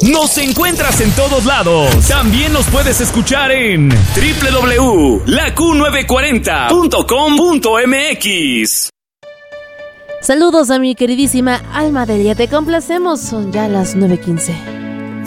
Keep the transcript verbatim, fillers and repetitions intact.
Nos encuentras en todos lados. También nos puedes escuchar en doble u doble u doble u punto la Q novecientos cuarenta punto com punto m x. Saludos a mi queridísima Alma Delia, te complacemos, son ya las nueve quince.